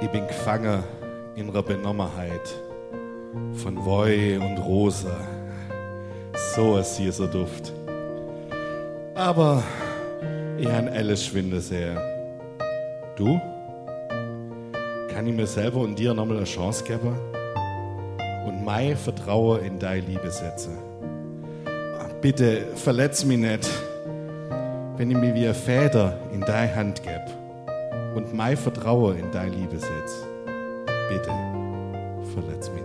Ich bin gefangen in einer Benommenheit von Woi und Rosa. So ist hier so Duft. Aber ich habe alles schwinden sehen. Du? Kann ich mir selber und dir nochmal eine Chance geben? Und mein Vertrauen in deine Liebe setzen? Bitte verletz mich nicht, wenn ich mir wie eine Feder in deine Hand gebe und mein Vertrauen in deine Liebe setze. Bitte verletz mich.